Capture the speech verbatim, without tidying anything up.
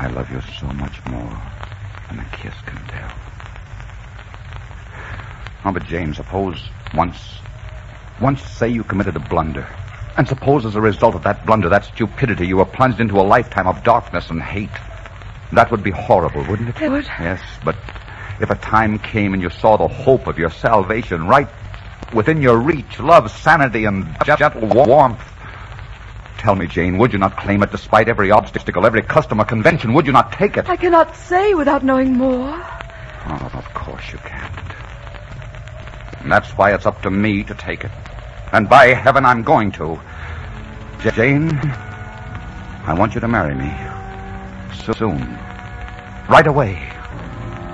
I love you so much more than a kiss can tell. Oh, but Jane, suppose once, once say you committed a blunder. And suppose as a result of that blunder, that stupidity, you were plunged into a lifetime of darkness and hate. That would be horrible, wouldn't it? It would. Yes, but if a time came and you saw the hope of your salvation right within your reach, love, sanity, and gentle warmth, tell me, Jane, would you not claim it despite every obstacle, every custom or convention? Would you not take it? I cannot say without knowing more. Oh, of course you can't. And that's why it's up to me to take it. And by heaven, I'm going to. Jane, I want you to marry me. Soon. Right away.